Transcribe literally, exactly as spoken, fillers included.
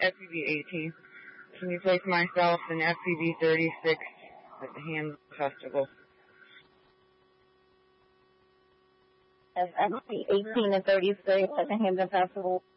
F P V eighteen. Can you place myself in F P V thirty-six at the Hamden Festival? F P V eighteen and thirty-six at the Hamden Festival.